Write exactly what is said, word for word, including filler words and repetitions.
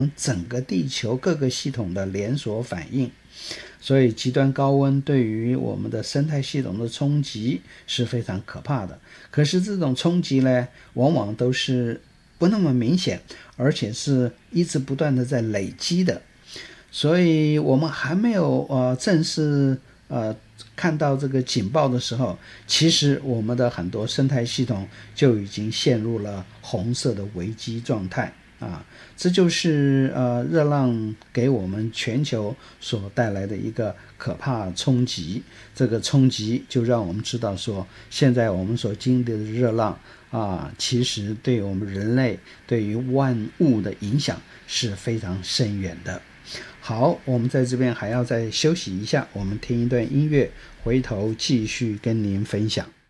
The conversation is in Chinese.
整个地球各个系统的连锁反应。所以极端高温对于我们的生态系统的冲击是非常可怕的。可是这种冲击呢，往往都是不那么明显，而且是一直不断的在累积的。所以我们还没有呃正式呃看到这个警报的时候，其实我们的很多生态系统就已经陷入了红色的危机状态啊。这就是呃热浪给我们全球所带来的一个可怕冲击。这个冲击就让我们知道说，现在我们所经历的热浪啊，其实对我们人类对于万物的影响是非常深远的。好，我们在这边还要再休息一下，我们听一段音乐，回头继续跟您分享。